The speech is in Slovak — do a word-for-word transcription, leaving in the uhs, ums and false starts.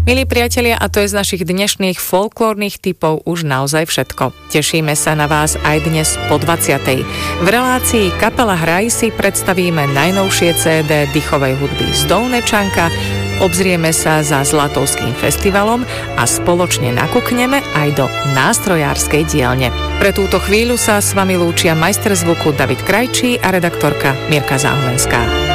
Milí priatelia, a to je z našich dnešných folklórnych tipov už naozaj všetko. Tešíme sa na vás aj dnes po dvadsiatej. V relácii Kapela Hraj si predstavíme najnovšie cé dé dychovej hudby z Dounečanka, obzrieme sa za Zlatovským festivalom a spoločne nakúkneme aj do nástrojárskej dielne. Pre túto chvíľu sa s vami lúčia majster zvuku David Krajčí a redaktorka Mirka Záhumenská.